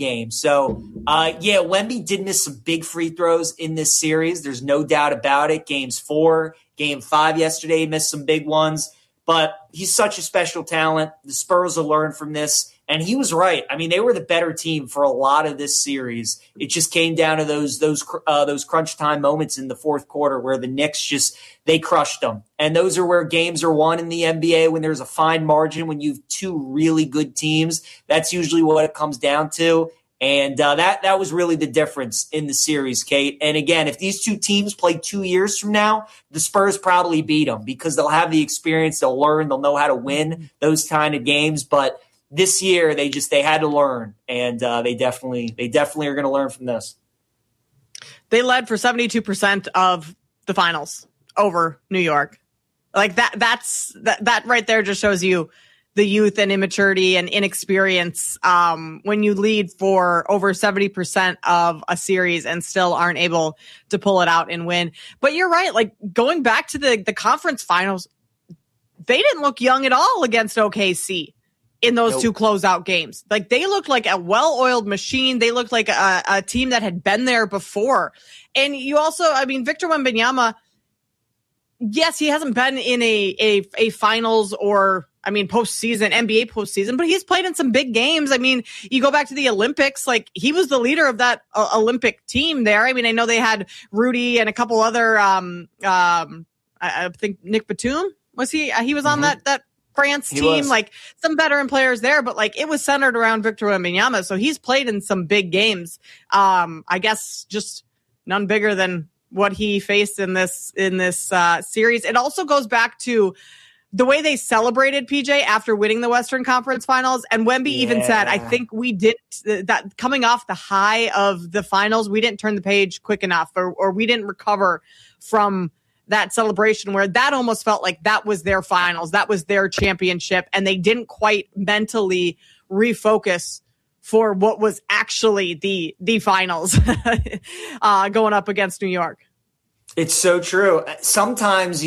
game. So, Wemby did miss some big free throws in this series. There's no doubt about it. Games 4, Game 5 yesterday, he missed some big ones. But he's such a special talent. The Spurs will learn from this. And he was right. I mean, they were the better team for a lot of this series. It just came down to those crunch time moments in the fourth quarter where the Knicks they crushed them. And those are where games are won in the NBA when there's a fine margin, when you have two really good teams. That's usually what it comes down to. And that was really the difference in the series, Kate. And again, if these two teams play 2 years from now, the Spurs probably beat them because they'll have the experience, they'll learn, they'll know how to win those kind of games. But this year, they had to learn, and they definitely are going to learn from this. They led for 72% of the finals over New York. Like that right there just shows you the youth and immaturity and inexperience when you lead for over 70% of a series and still aren't able to pull it out and win. But you're right. Like going back to the conference finals, they didn't look young at all against OKC in those two closeout games. Like they looked like a well-oiled machine. They looked like a team that had been there before. And you also, I mean, Victor Wembanyama, yes, he hasn't been in a finals or, I mean, postseason, NBA postseason, but he's played in some big games. I mean, you go back to the Olympics, like he was the leader of that Olympic team there. I mean, I know they had Rudy and a couple other, I think Nick Batum, was he? He was on that France team, like some veteran players there, but like it was centered around Victor Wembanyama. So he's played in some big games. I guess just none bigger than what he faced in this series. It also goes back to the way they celebrated PJ after winning the Western Conference Finals. And Wemby even said, I think we didn't, that coming off the high of the finals, we didn't turn the page quick enough or we didn't recover from that celebration where that almost felt like that was their finals, that was their championship, and they didn't quite mentally refocus for what was actually the finals going up against New York. It's so true. Sometimes,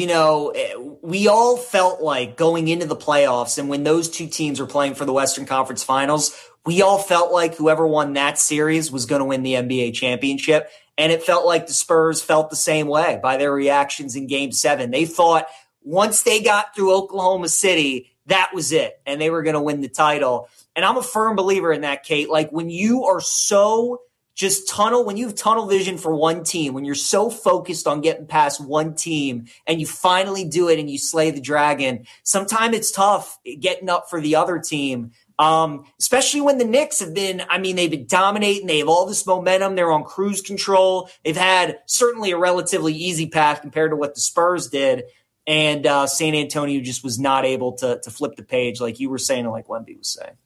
we all felt like going into the playoffs and when those two teams were playing for the Western Conference Finals, we all felt like whoever won that series was going to win the NBA championship. And it felt like the Spurs felt the same way by their reactions in Game 7. They thought once they got through Oklahoma City, that was it, and they were going to win the title. And I'm a firm believer in that, Kate. Like when you are so when you have tunnel vision for one team, when you're so focused on getting past one team and you finally do it and you slay the dragon, sometimes it's tough getting up for the other team. Especially when the Knicks they've been dominating. They have all this momentum. They're on cruise control. They've had certainly a relatively easy path compared to what the Spurs did. And San Antonio just was not able to flip the page like you were saying and like Wemby was saying.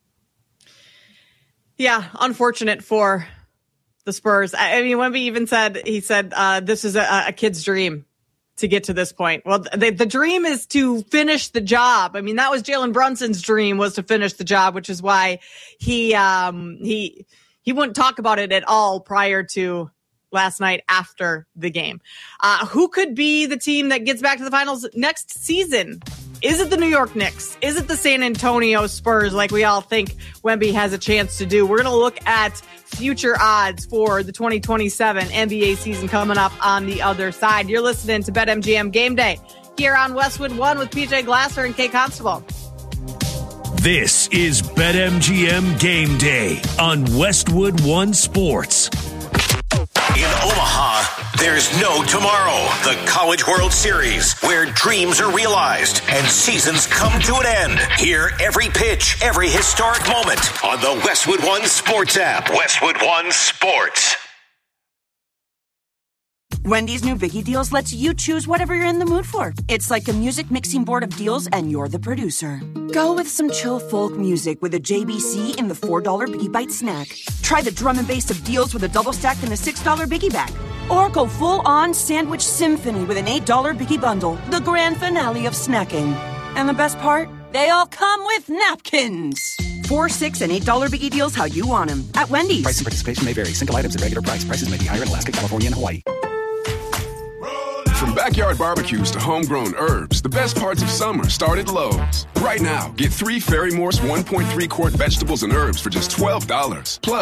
Yeah, unfortunate for the Spurs. I mean, Wemby even said, this is a kid's dream to get to this point. Well, the dream is to finish the job. I mean, that was Jalen Brunson's dream, was to finish the job, which is why he wouldn't talk about it at all prior to last night after the game. Who could be the team that gets back to the finals next season? Is it the New York Knicks? Is it the San Antonio Spurs like we all think Wemby has a chance to do? We're going to look at future odds for the 2027 NBA season coming up on the other side. You're listening to BetMGM Game Day here on Westwood One with PJ Glasser and Kate Constable. This is BetMGM Game Day on Westwood One Sports. In Omaha, there's no tomorrow. The College World Series, where dreams are realized and seasons come to an end. Hear every pitch, every historic moment on the Westwood One Sports app. Westwood One Sports. Wendy's new Biggie Deals lets you choose whatever you're in the mood for. It's like a music mixing board of deals, and you're the producer. Go with some chill folk music with a JBC in the $4 Biggie Bite snack. Try the drum and bass of deals with a double stack in the $6 Biggie Bag. Or go full-on sandwich symphony with an $8 Biggie Bundle, the grand finale of snacking. And the best part? They all come with napkins. $4, $6, and $8 Biggie Deals how you want them at Wendy's. Price and participation may vary. Single items at regular price. Prices may be higher in Alaska, California, and Hawaii. From backyard barbecues to homegrown herbs, the best parts of summer start at Lowe's. Right now, get 3 Ferry Morse 1.3 quart vegetables and herbs for just $12. Plus,